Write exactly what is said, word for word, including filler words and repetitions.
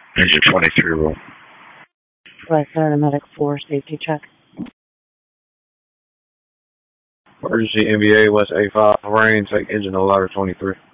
Engine twenty-three roll. Black Center Medic four, safety check. Emergency N B A West A five rain, take engine eleven twenty-three.